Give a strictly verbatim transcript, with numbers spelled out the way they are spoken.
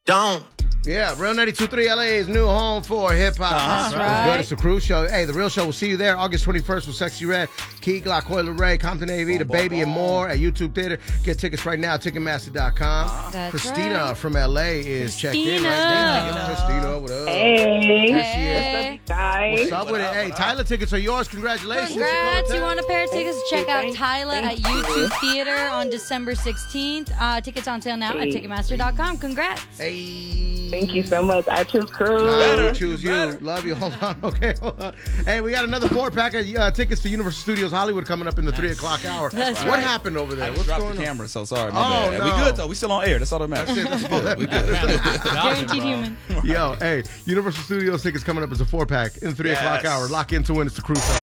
Don't. Yeah, Real ninety-two point three L A's new home for hip-hop. That's It's right. good. It's the Cruise Show. Hey, The Real Show will see you there August twenty-first with Sexy Red, Key Glock, Coil Ray, Compton A V, The Baby, and more at YouTube Theater. Get tickets right now, Ticketmaster dot com. That's Christina right. from L A is checked in right Christina. now. Christina, what up? Hey. Here she is. Hey. Guys. What's up with it? Hey, Tyler tickets are yours. Congratulations. Congrats. You want a pair of tickets? Check out Thank- Tyler at thank you. YouTube Theater on December sixteenth. Uh, tickets on sale now at Hey. Ticketmaster dot com. Congrats. Hey. Thank you so much. I choose Cruz. Nah, we choose you. Love you. Hold on. Okay, hold on. Hey, we got another four pack of uh, tickets to Universal Studios Hollywood coming up in the three o'clock hour. That's what right. happened over there? I What's just dropped going the on? camera, so sorry. My Oh, bad. no. We good though. We still on air. That's all that matters. That's it. That's all that We good. Guaranteed human. Yo, hey, Universal Studios tickets coming up as a four pack in the three o'clock Yes. hour. Lock into it. It's the Cruise Show.